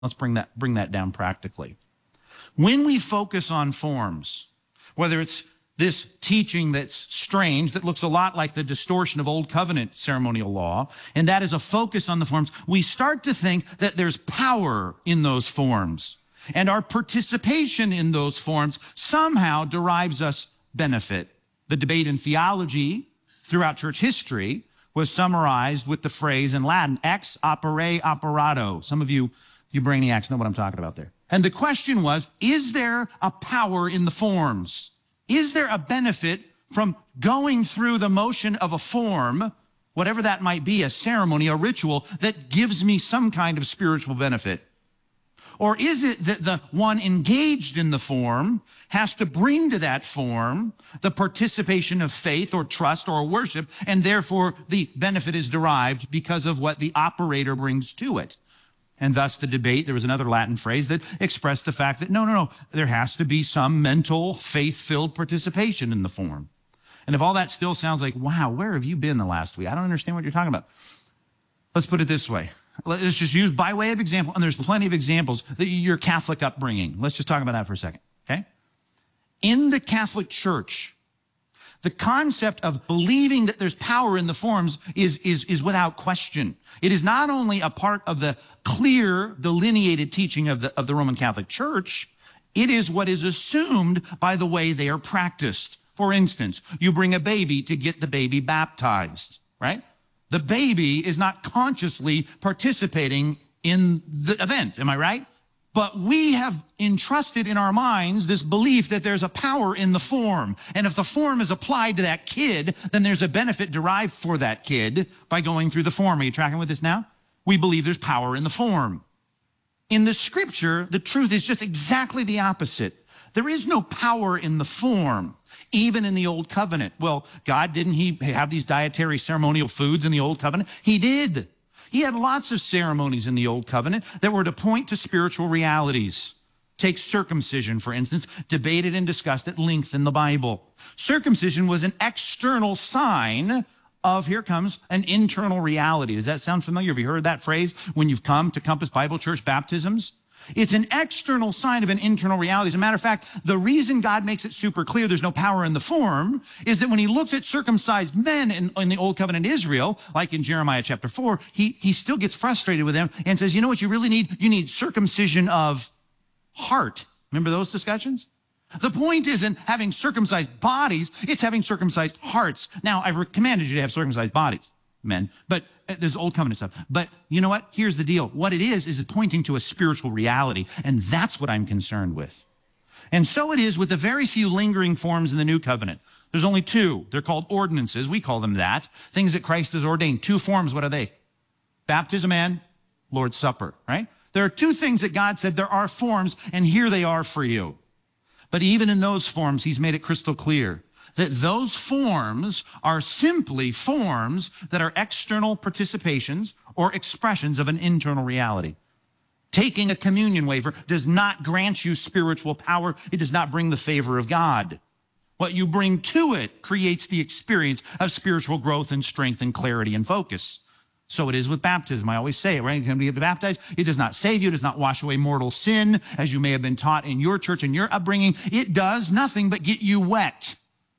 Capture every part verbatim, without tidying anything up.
Let's bring that, bring that down practically. When we focus on forms, whether it's this teaching that's strange, that looks a lot like the distortion of Old Covenant ceremonial law, and that is a focus on the forms, we start to think that there's power in those forms, and our participation in those forms somehow derives us benefit. The debate in theology throughout church history was summarized with the phrase in Latin, ex opere operato. Some of you, you brainiacs know what I'm talking about there. And the question was, is there a power in the forms? Is there a benefit from going through the motion of a form, whatever that might be, a ceremony, a ritual, that gives me some kind of spiritual benefit? Or is it that the one engaged in the form has to bring to that form the participation of faith or trust or worship, and therefore the benefit is derived because of what the operator brings to it? And thus the debate, there was another Latin phrase that expressed the fact that no, no, no, there has to be some mental, faith-filled participation in the form. And if all that still sounds like, wow, where have you been the last week? I don't understand what you're talking about. Let's put it this way. Let's just use by way of example, and there's plenty of examples, that your Catholic upbringing. Let's just talk about that for a second, okay? In the Catholic Church, the concept of believing that there's power in the forms is, is, is without question. It is not only a part of the clear, delineated teaching of the, of the Roman Catholic Church, it is what is assumed by the way they are practiced. For instance, you bring a baby to get the baby baptized, right? The baby is not consciously participating in the event, am I right? But we have entrusted in our minds this belief that there's a power in the form. And if the form is applied to that kid, then there's a benefit derived for that kid by going through the form. Are you tracking with this now? We believe there's power in the form. In the scripture, the truth is just exactly the opposite. There is no power in the form, even in the Old Covenant. Well, God, didn't he have these dietary ceremonial foods in the Old Covenant? He did. He had lots of ceremonies in the Old Covenant that were to point to spiritual realities. Take circumcision, for instance, debated and discussed at length in the Bible. Circumcision was an external sign of, here comes, an internal reality. Does that sound familiar? Have you heard that phrase when you've come to Compass Bible Church baptisms? It's an external sign of an internal reality. As a matter of fact, the reason God makes it super clear there's no power in the form is that when he looks at circumcised men in, in the Old Covenant Israel, like in Jeremiah chapter four, he, he still gets frustrated with them and says, you know what you really need? You need circumcision of heart. Remember those discussions? The point isn't having circumcised bodies, it's having circumcised hearts. Now, I've commanded you to have circumcised bodies, men, but there's Old Covenant stuff. But you know what? Here's the deal. What it is, is it pointing to a spiritual reality, and that's what I'm concerned with. And so it is with the very few lingering forms in the New Covenant. There's only two. They're called ordinances. We call them that. Things that Christ has ordained. Two forms. What are they? Baptism and Lord's Supper, right? There are two things that God said there are forms, and here they are for you. But even in those forms, he's made it crystal clear that those forms are simply forms that are external participations or expressions of an internal reality. Taking a communion wafer does not grant you spiritual power. It does not bring the favor of God. What you bring to it creates the experience of spiritual growth and strength and clarity and focus. So it is with baptism. I always say it, right? When you get baptized, it does not save you. It does not wash away mortal sin, as you may have been taught in your church and your upbringing. It does nothing but get you wet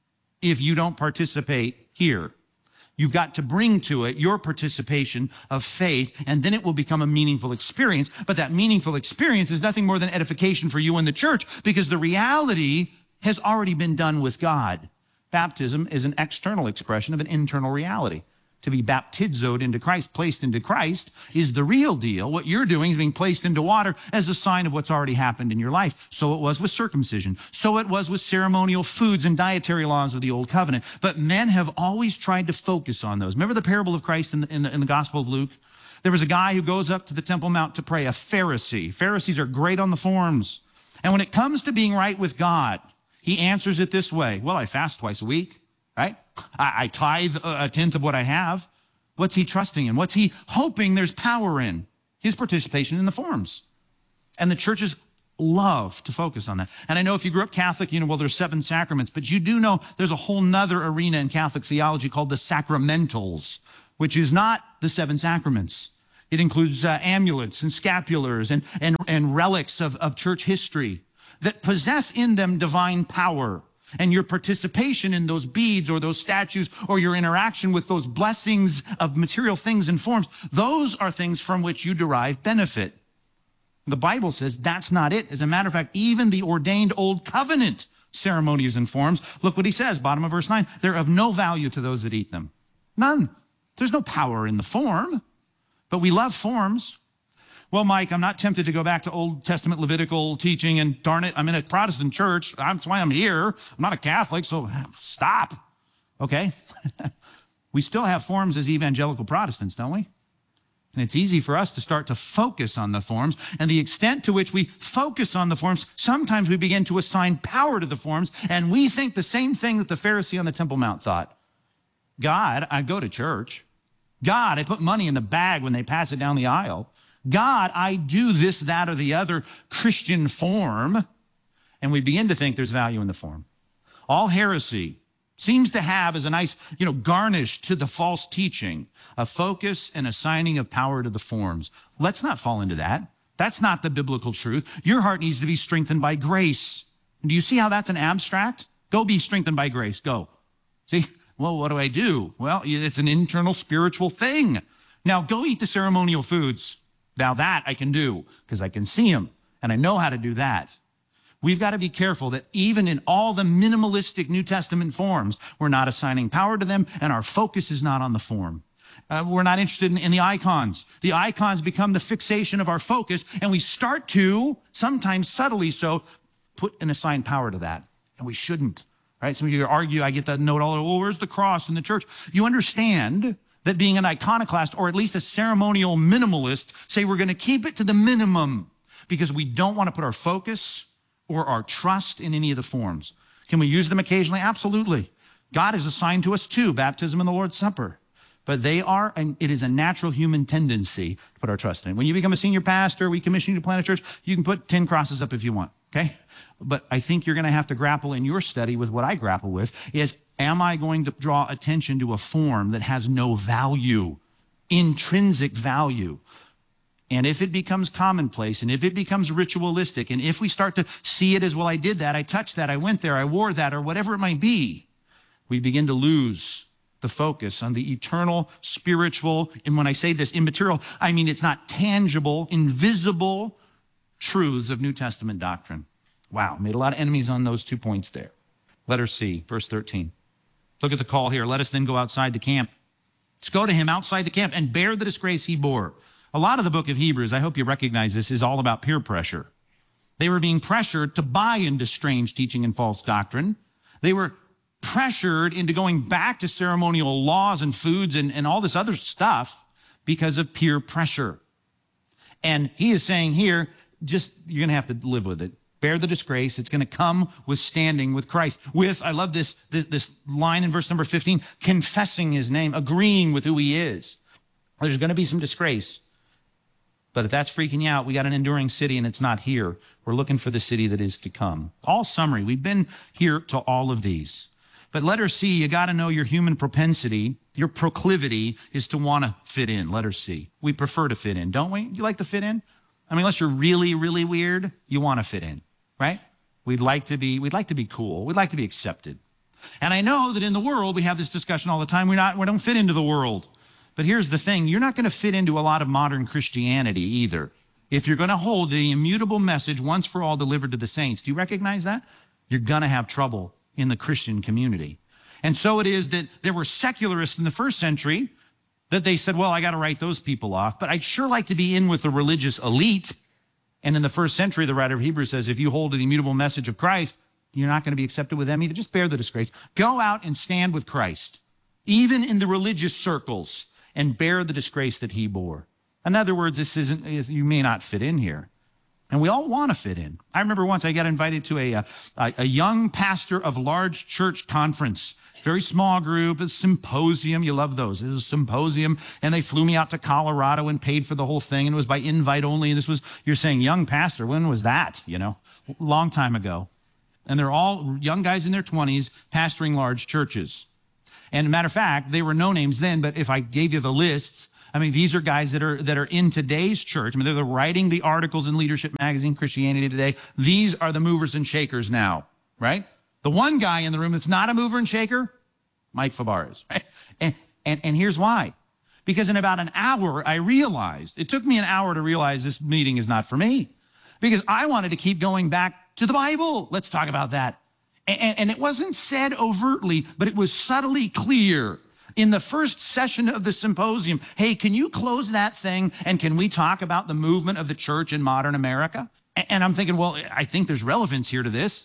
if you don't participate here. You've got to bring to it your participation of faith, and then it will become a meaningful experience. But that meaningful experience is nothing more than edification for you in the church, because the reality has already been done with God. Baptism is an external expression of an internal reality. To be baptizoed into Christ, placed into Christ, is the real deal. What you're doing is being placed into water as a sign of what's already happened in your life. So it was with circumcision. So it was with ceremonial foods and dietary laws of the Old Covenant. But men have always tried to focus on those. Remember the parable of Christ in the, in the, in the Gospel of Luke? There was a guy who goes up to the Temple Mount to pray, a Pharisee. Pharisees are great on the forms. And when it comes to being right with God, he answers it this way. Well, I fast twice a week. Right? I, I tithe a tenth of what I have. What's he trusting in? What's he hoping there's power in? His participation in the forms. And the churches love to focus on that. And I know if you grew up Catholic, you know, well, there's seven sacraments, but you do know there's a whole nother arena in Catholic theology called the sacramentals, which is not the seven sacraments. It includes uh, amulets and scapulars and, and, and relics of, of church history that possess in them divine power. And your participation in those beads or those statues or your interaction with those blessings of material things and forms, those are things from which you derive benefit. The Bible says that's not it. As a matter of fact, even the ordained old covenant ceremonies and forms, look what he says, bottom of verse nine, they're of no value to those that eat them. None. There's no power in the form, but we love forms. Well, Mike, I'm not tempted to go back to Old Testament Levitical teaching, and darn it, I'm in a Protestant church. That's why I'm here. I'm not a Catholic, so stop. Okay? We still have forms as evangelical Protestants, don't we? And it's easy for us to start to focus on the forms, and the extent to which we focus on the forms, sometimes we begin to assign power to the forms, and we think the same thing that the Pharisee on the Temple Mount thought. God, I go to church. God, I put money in the bag when they pass it down the aisle. God, I do this, that, or the other Christian form, and we begin to think there's value in the form. All heresy seems to have as a nice, you know, garnish to the false teaching, a focus and assigning of power to the forms. Let's not fall into that. That's not the biblical truth. Your heart needs to be strengthened by grace. And do you see how that's an abstract? Go be strengthened by grace. Go. See? Well, what do I do? Well, it's an internal spiritual thing. Now, go eat the ceremonial foods. Now that I can do because I can see them and I know how to do that. We've got to be careful that even in all the minimalistic New Testament forms, we're not assigning power to them and our focus is not on the form. Uh, we're not interested in, in the icons. The icons become the fixation of our focus and we start to, sometimes subtly so, put and assign power to that. And we shouldn't, right? Some of you argue, I get that note all over, well, where's the cross in the church? You understand that being an iconoclast or at least a ceremonial minimalist, say we're going to keep it to the minimum because we don't want to put our focus or our trust in any of the forms. Can we use them occasionally? Absolutely. God has assigned to us too, baptism and the Lord's Supper. But they are, and it is a natural human tendency to put our trust in. When you become a senior pastor, we commission you to plant a church, you can put ten crosses up if you want, okay? But I think you're going to have to grapple in your study with what I grapple with is, am I going to draw attention to a form that has no value, intrinsic value? And if it becomes commonplace, and if it becomes ritualistic, and if we start to see it as, well, I did that, I touched that, I went there, I wore that, or whatever it might be, we begin to lose the focus on the eternal, spiritual, and when I say this, immaterial, I mean it's not tangible, invisible truths of New Testament doctrine. Wow, made a lot of enemies on those two points there. Letter C, verse thirteen. Look at the call here. Let us then go outside the camp. Let's go to him outside the camp and bear the disgrace he bore. A lot of the book of Hebrews, I hope you recognize this, is all about peer pressure. They were being pressured to buy into strange teaching and false doctrine. They were pressured into going back to ceremonial laws and foods and, and all this other stuff because of peer pressure. And he is saying here, just, you're going to have to live with it. Bear the disgrace. It's going to come with standing with Christ. With, I love this, this, this line in verse number fifteen, confessing his name, agreeing with who he is. There's going to be some disgrace. But if that's freaking you out, we got an enduring city and it's not here. We're looking for the city that is to come. All summary. We've been here to all of these. But letter C, you got to know your human propensity, your proclivity is to want to fit in. Letter C. We prefer to fit in, don't we? You like to fit in? I mean, unless you're really, really weird, you want to fit in, right? We'd like to be, we'd like to be cool. We'd like to be accepted. And I know that in the world, we have this discussion all the time. We're not, we don't fit into the world. But here's the thing. You're not going to fit into a lot of modern Christianity either. If you're going to hold the immutable message once for all delivered to the saints, do you recognize that? You're going to have trouble in the Christian community. And so it is that there were secularists in the first century that they said, well, I got to write those people off, but I'd sure like to be in with the religious elite. And in the first century, the writer of Hebrews says, if you hold to the immutable message of Christ, you're not going to be accepted with them either. Just bear the disgrace. Go out and stand with Christ, even in the religious circles, and bear the disgrace that he bore. In other words, this isn't, you may not fit in here. And we all want to fit in. I remember once I got invited to a, a, a young pastor of large church conference, very small group, a symposium. You love those. It was a symposium. And they flew me out to Colorado and paid for the whole thing. And it was by invite only. And this was, you're saying, young pastor, when was that? You know, long time ago. And they're all young guys in their twenties pastoring large churches. And matter of fact, they were no names then, but if I gave you the list I mean, these are guys that are that are in today's church. I mean, they're writing the articles in Leadership Magazine, Christianity Today. These are the movers and shakers now, right? The one guy in the room that's not a mover and shaker, Mike Fabarez is. Right? And, and, and here's why. Because in about an hour, I realized, it took me an hour to realize this meeting is not for me. Because I wanted to keep going back to the Bible. Let's talk about that. And, and it wasn't said overtly, but it was subtly clear in the first session of the symposium. Hey, can you close that thing? And can we talk about the movement of the church in modern America? And, and I'm thinking, well, I think there's relevance here to this.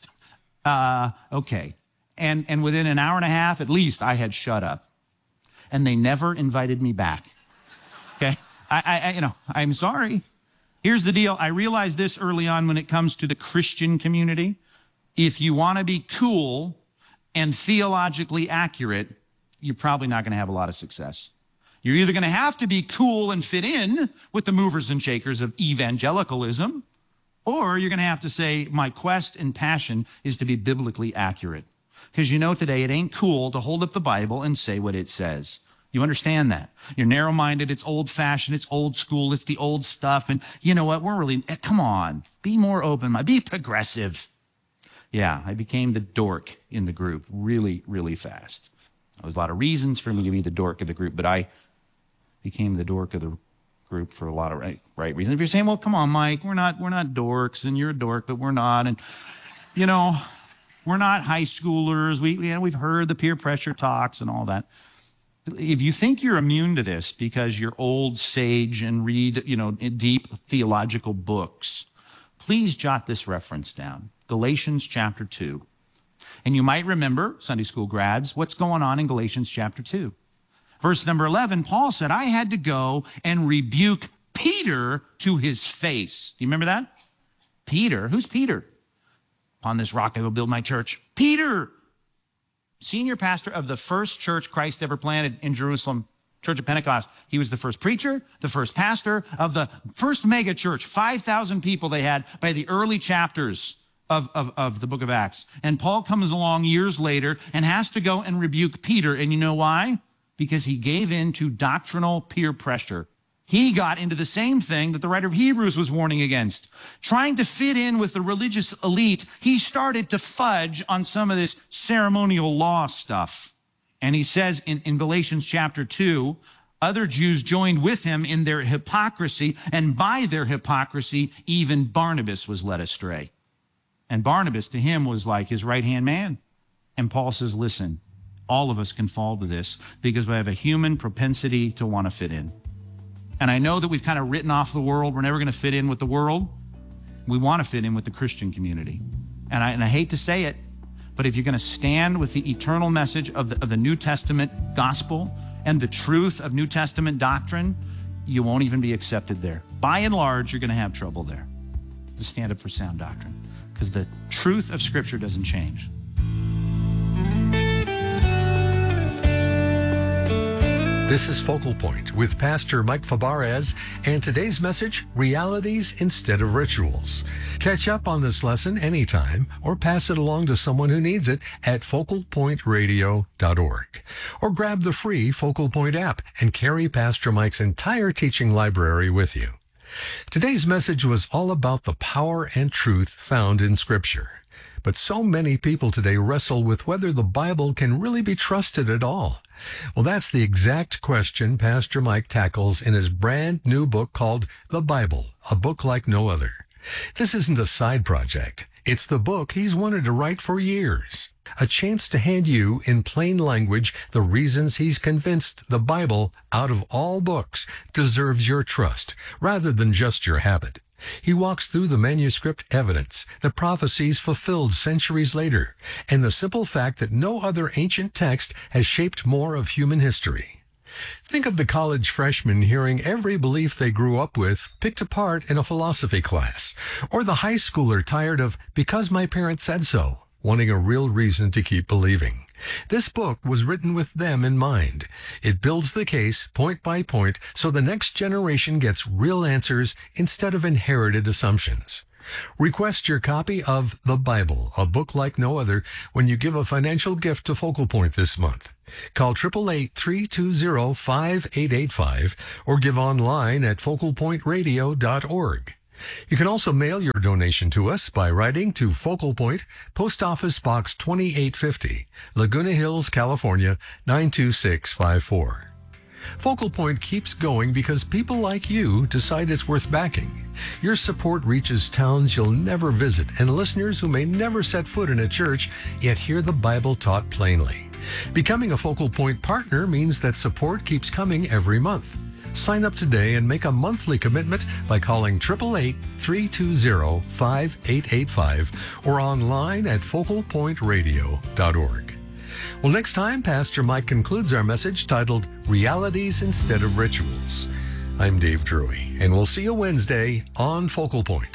Uh, okay. And, and within an hour and a half, at least, I had shut up. And they never invited me back. Okay? I, I, you know, I'm sorry. Here's the deal. I realized this early on when it comes to the Christian community. If you want to be cool and theologically accurate, you're probably not going to have a lot of success. You're either going to have to be cool and fit in with the movers and shakers of evangelicalism, or you're going to have to say, my quest and passion is to be biblically accurate. Because you know today it ain't cool to hold up the Bible and say what it says. You understand that? You're narrow-minded, it's old-fashioned, it's old school, it's the old stuff. And you know what? We're really, come on, be more open, be progressive. Yeah, I became the dork in the group really, really fast. There was a lot of reasons for me to be the dork of the group, but I became the dork of the group for a lot of right, right reasons. If you're saying, well, come on, Mike, we're not, we're not dorks, and you're a dork, but we're not. And, you know, we're not high schoolers. We, you know, we've heard the peer pressure talks and all that. If you think you're immune to this because you're old sage and read, you know, deep theological books, please jot this reference down. Galatians chapter two. And you might remember, Sunday school grads, what's going on in Galatians chapter two. Verse number eleven, Paul said, I had to go and rebuke Peter to his face. Do you remember that? Peter, who's Peter? Upon this rock I will build my church. Peter, senior pastor of the first church Christ ever planted in Jerusalem, Church of Pentecost. He was the first preacher, the first pastor of the first mega church, five thousand people they had by the early chapters of, of, of the book of Acts. And Paul comes along years later and has to go and rebuke Peter. And you know why? Because he gave in to doctrinal peer pressure. He got into the same thing that the writer of Hebrews was warning against. Trying to fit in with the religious elite, he started to fudge on some of this ceremonial law stuff. And he says in, in Galatians chapter two, other Jews joined with him in their hypocrisy, and by their hypocrisy, even Barnabas was led astray. And Barnabas to him was like his right-hand man. And Paul says, listen, all of us can fall to this because we have a human propensity to want to fit in. And I know that we've kind of written off the world. We're never going to fit in with the world. We want to fit in with the Christian community. And I, and I hate to say it, but if you're going to stand with the eternal message of the, of the New Testament gospel and the truth of New Testament doctrine, you won't even be accepted there. By and large, you're going to have trouble there to stand up for sound doctrine because the truth of Scripture doesn't change. This is Focal Point with Pastor Mike Fabarez, and today's message, Realities Instead of Rituals. Catch up on this lesson anytime or pass it along to someone who needs it at focal point radio dot org. Or grab the free Focal Point app and carry Pastor Mike's entire teaching library with you. Today's message was all about the power and truth found in Scripture. But so many people today wrestle with whether the Bible can really be trusted at all. Well, that's the exact question Pastor Mike tackles in his brand new book called The Bible, a book like no other. This isn't a side project. It's the book he's wanted to write for years. A chance to hand you, in plain language, the reasons he's convinced the Bible, out of all books, deserves your trust, rather than just your habit. He walks through the manuscript evidence, the prophecies fulfilled centuries later, and the simple fact that no other ancient text has shaped more of human history. Think of the college freshman hearing every belief they grew up with picked apart in a philosophy class, or the high schooler tired of "because my parents said so," wanting a real reason to keep believing. This book was written with them in mind. It builds the case point by point so the next generation gets real answers instead of inherited assumptions. Request your copy of The Bible, a book like no other, when you give a financial gift to Focal Point this month. Call eight eight eight, three two zero, five eight eight five or give online at focal point radio dot org. You can also mail your donation to us by writing to Focal Point, Post Office Box twenty-eight fifty, Laguna Hills, California, nine two six five four. Focal Point keeps going because people like you decide it's worth backing. Your support reaches towns you'll never visit and listeners who may never set foot in a church yet hear the Bible taught plainly. Becoming a Focal Point partner means that support keeps coming every month. Sign up today and make a monthly commitment by calling eight eight eight, three two zero, five eight eight five or online at focal point radio dot org. Well, next time, Pastor Mike concludes our message titled Realities Instead of Rituals. I'm Dave Drury, and we'll see you Wednesday on Focal Point.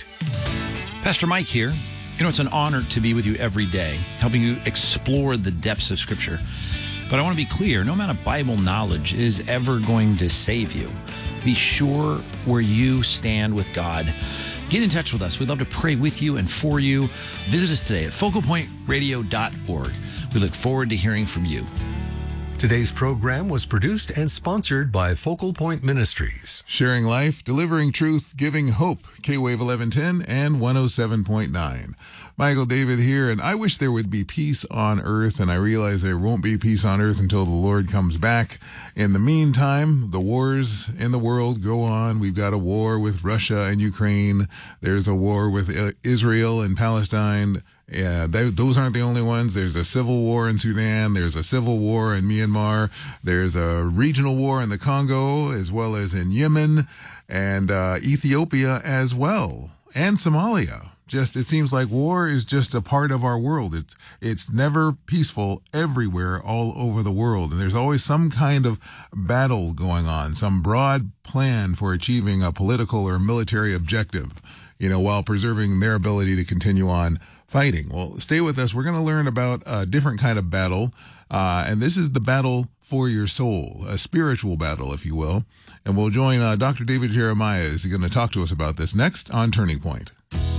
Pastor Mike here. You know, it's an honor to be with you every day, helping you explore the depths of Scripture. But I want to be clear, no amount of Bible knowledge is ever going to save you. Be sure where you stand with God. Get in touch with us. We'd love to pray with you and for you. Visit us today at focal point radio dot org. We look forward to hearing from you. Today's program was produced and sponsored by Focal Point Ministries. Sharing life, delivering truth, giving hope. K-Wave eleven ten and one oh seven point nine. Michael David here, and I wish there would be peace on earth, and I realize there won't be peace on earth until the Lord comes back. In the meantime, the wars in the world go on. We've got a war with Russia and Ukraine. There's a war with Israel and Palestine. Yeah, they, those aren't the only ones. There's a civil war in Sudan. There's a civil war in Myanmar. There's a regional war in the Congo, as well as in Yemen and uh, Ethiopia as well, and Somalia. Just, it seems like war is just a part of our world. It's, it's never peaceful everywhere, all over the world. And there's always some kind of battle going on, some broad plan for achieving a political or military objective, you know, while preserving their ability to continue on fighting. Well, stay with us. We're going to learn about a different kind of battle. Uh, and this is the battle for your soul, a spiritual battle, if you will. And we'll join uh, Doctor David Jeremiah. Is going to talk to us about this next on Turning Point.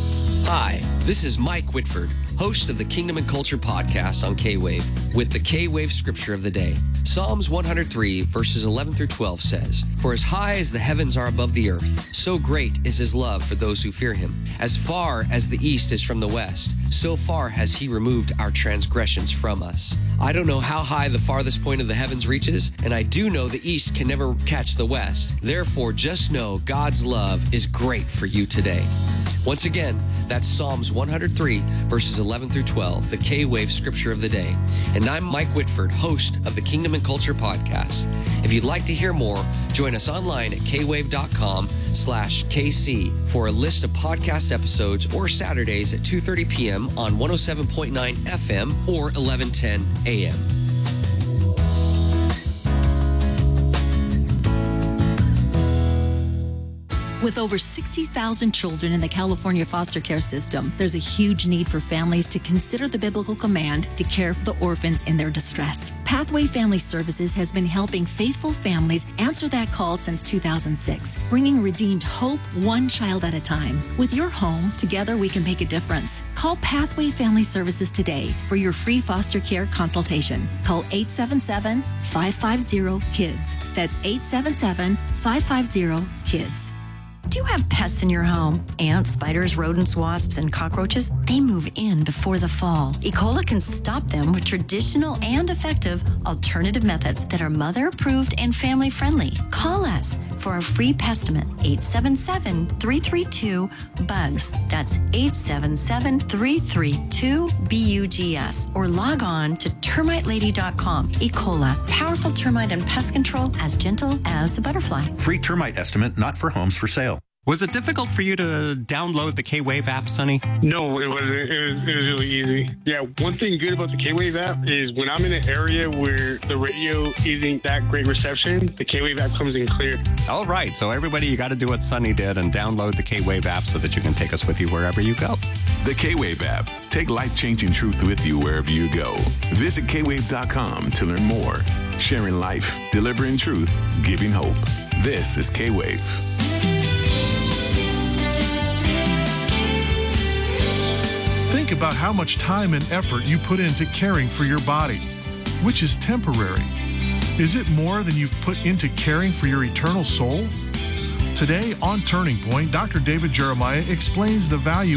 Hi, this is Mike Whitford, host of the Kingdom and Culture podcast on K-Wave, with the K-Wave scripture of the day. Psalms one hundred three, verses eleven through twelve says, "For as high as the heavens are above the earth, so great is his love for those who fear him. As far as the east is from the west, so far has he removed our transgressions from us." I don't know how high the farthest point of the heavens reaches, and I do know the east can never catch the west. Therefore, just know God's love is great for you today. Once again, that's Psalms one hundred three, verses eleven through twelve, the K-Wave scripture of the day. And I'm Mike Whitford, host of the Kingdom and Culture podcast. If you'd like to hear more, join us online at kwave.com slash KC for a list of podcast episodes, or Saturdays at two thirty p.m. on one oh seven point nine F M or eleven ten A M. With over sixty thousand children in the California foster care system, there's a huge need for families to consider the biblical command to care for the orphans in their distress. Pathway Family Services has been helping faithful families answer that call since two thousand six, bringing redeemed hope one child at a time. With your home, together we can make a difference. Call Pathway Family Services today for your free foster care consultation. Call eight seven seven, five five zero, KIDS. That's eight seven seven, five five zero, KIDS. Do you have pests in your home? Ants, spiders, rodents, wasps, and cockroaches? They move in before the fall. E. coli can stop them with traditional and effective alternative methods that are mother-approved and family-friendly. Call us for a free pestimate, eight seven seven, three three two, BUGS. That's eight seven seven, three three two, B U G S. Or log on to termite lady dot com. E. coli, powerful termite and pest control as gentle as a butterfly. Free termite estimate, not for homes for sale. Was it difficult for you to download the K-Wave app, Sonny? No, it wasn't. It was, it was really easy. Yeah, one thing good about the K-Wave app is when I'm in an area where the radio isn't that great reception, the K-Wave app comes in clear. All right, so everybody, you got to do what Sonny did and download the K-Wave app so that you can take us with you wherever you go. The K-Wave app. Take life-changing truth with you wherever you go. Visit K wave dot com to learn more. Sharing life, delivering truth, giving hope. This is K-Wave. Think about how much time and effort you put into caring for your body. which is temporary? Is it more than you've put into caring for your eternal soul? Today on Turning Point, Doctor David Jeremiah explains the value